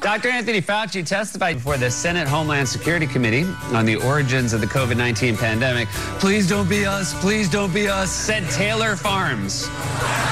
Dr. Anthony Fauci testified before the Senate Homeland Security Committee on the origins of the COVID-19 pandemic. Please don't be us, said Taylor Farms.